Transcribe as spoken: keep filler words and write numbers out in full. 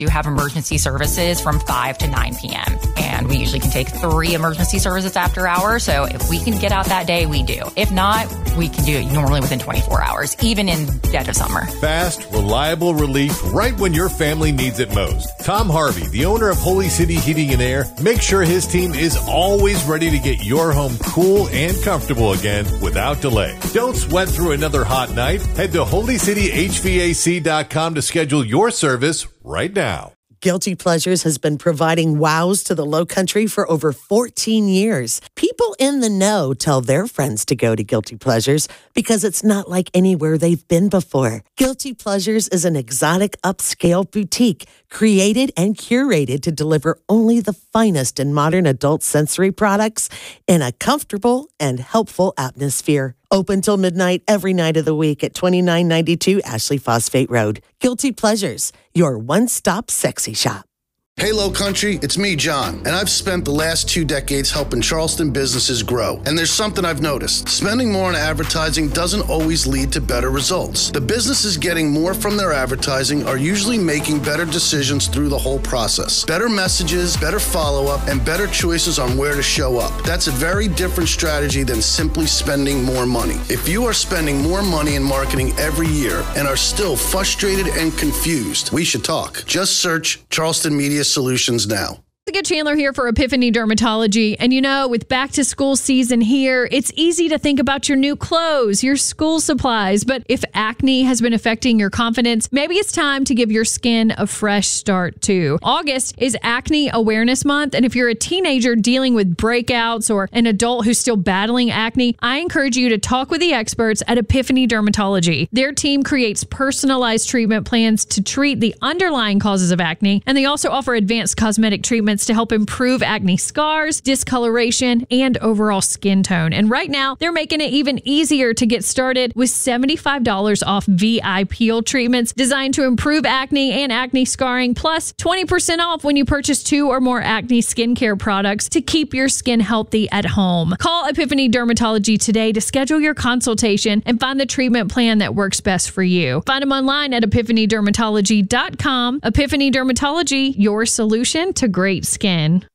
You have emergency services from five to nine p.m. And we usually can take three emergency services after hours. So if we can get out that day, we do. If not, we can do it normally within twenty-four hours, even in dead of summer. Fast, reliable relief right when your family needs it most. Tom Harvey, the owner of Holy City Heating and Air, makes sure his team is always ready to get your home cool and comfortable again without delay. Don't sweat through another hot night. Head to holy city h v a c dot com to schedule your service right now. Guilty Pleasures has been providing wows to the Lowcountry for over fourteen years. People in the know tell their friends to go to Guilty Pleasures because it's not like anywhere they've been before. Guilty Pleasures is an exotic upscale boutique created and curated to deliver only the finest in modern adult sensory products in a comfortable and helpful atmosphere. Open till midnight every night of the week at twenty-nine ninety-two Ashley Phosphate Road. Guilty Pleasures, your one-stop sexy shop. Hey, Low Country, it's me, John, and I've spent the last two decades helping Charleston businesses grow. And there's something I've noticed. Spending more on advertising doesn't always lead to better results. The businesses getting more from their advertising are usually making better decisions through the whole process. Better messages, better follow-up, and better choices on where to show up. That's a very different strategy than simply spending more money. If you are spending more money in marketing every year and are still frustrated and confused, we should talk. Just search Charleston Media Solutions now. Jessica Chandler here for Epiphany Dermatology. And you know, with back to school season here, it's easy to think about your new clothes, your school supplies. But if acne has been affecting your confidence, maybe it's time to give your skin a fresh start too. August is Acne Awareness Month. And if you're a teenager dealing with breakouts or an adult who's still battling acne, I encourage you to talk with the experts at Epiphany Dermatology. Their team creates personalized treatment plans to treat the underlying causes of acne. And they also offer advanced cosmetic treatments to help improve acne scars, discoloration, and overall skin tone. And right now, they're making it even easier to get started with seventy-five dollars off V I Peel treatments designed to improve acne and acne scarring, plus twenty percent off when you purchase two or more acne skincare products to keep your skin healthy at home. Call Epiphany Dermatology today to schedule your consultation and find the treatment plan that works best for you. Find them online at epiphany dermatology dot com. Epiphany Dermatology, your solution to great skin.